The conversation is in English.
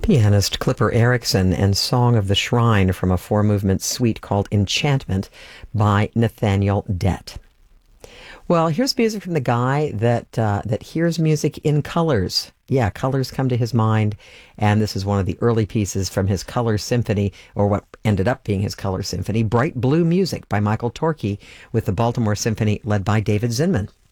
Pianist Clipper Erickson and Song of the Shrine from a four-movement suite called Enchantment by Nathaniel Dett. Well, here's music from the guy that hears music in colors. Yeah, colors come to his mind, and this is one of the early pieces from his Color Symphony, or what ended up being his Color Symphony, Bright Blue Music by Michael Torke with the Baltimore Symphony led by David Zinman.